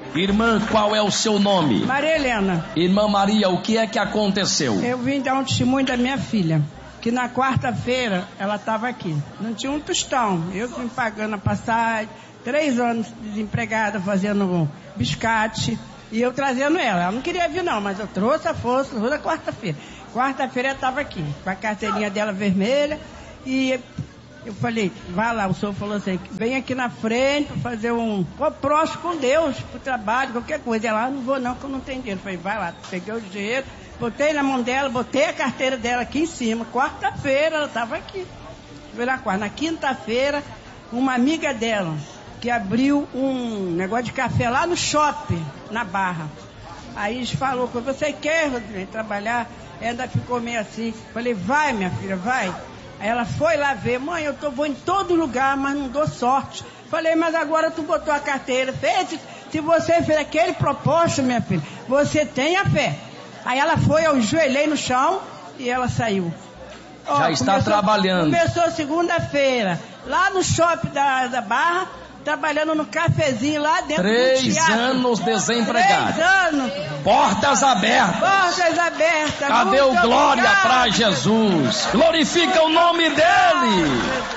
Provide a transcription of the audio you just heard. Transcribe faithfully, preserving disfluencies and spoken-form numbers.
Irmã, qual é o seu nome? Maria Helena. Irmã Maria, o que é que aconteceu? Eu vim dar um testemunho da minha filha, que na quarta-feira ela estava aqui. Não tinha um tostão. Eu vim pagando a passagem, três anos desempregada, fazendo biscate, e eu trazendo ela. Ela não queria vir não, mas eu trouxe a força toda quarta-feira. Quarta-feira ela estava aqui, com a carteirinha dela vermelha, e eu falei, vai lá, o senhor falou assim, vem aqui na frente para fazer um próximo com Deus, pro trabalho, qualquer coisa. Ela, ah, não vou não, que eu não tenho dinheiro. Eu falei, vai lá, peguei o dinheiro, botei na mão dela, botei a carteira dela aqui em cima. Quarta-feira ela estava aqui. Foi na quarta. Na quinta-feira, uma amiga dela, que abriu um negócio de café lá no shopping, na Barra. Aí falou, você quer, Rodrigo, trabalhar? Ela ainda ficou meio assim. Falei, vai minha filha, vai. Aí ela foi lá ver, mãe, eu tô, vou em todo lugar, mas não dou sorte. Falei, mas agora tu botou a carteira, fez, se você fez aquele propósito, minha filha, você tem a fé. Aí ela foi, eu joelhei no chão e ela saiu. Ó, Já está começou, trabalhando. Começou segunda-feira, lá no shopping da, da Barra, trabalhando no cafezinho lá dentro Três do teatro. anos desempregado. Três anos. Portas abertas. Portas abertas. Cadê o Muito glória obrigado. para Jesus? Glorifica o nome dele.